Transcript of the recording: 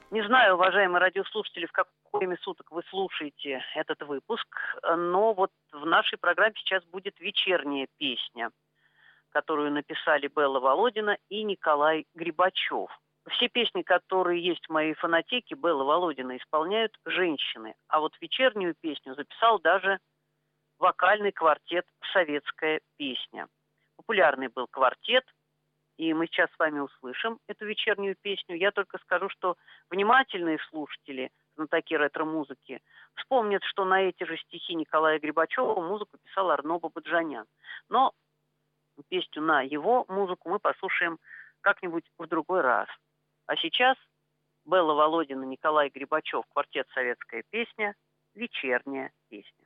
Не знаю, уважаемые радиослушатели, в какое время суток вы слушаете этот выпуск, но вот в нашей программе сейчас будет вечерняя песня, которую написали Белла Володина и Николай Грибачев. Все песни, которые есть в моей фонотеке, Белла Володина исполняют женщины. А вот вечернюю песню записал даже вокальный квартет «Советская песня». Популярный был квартет, и мы сейчас с вами услышим эту вечернюю песню. Я только скажу, что внимательные слушатели, знатоки ретро-музыки, вспомнят, что на эти же стихи Николая Грибачева музыку писал Арно Бабаджанян. Но песню на его музыку мы послушаем как-нибудь в другой раз. А сейчас Белла Володина, Николай Грибачев, квартет «Советская песня», вечерняя песня.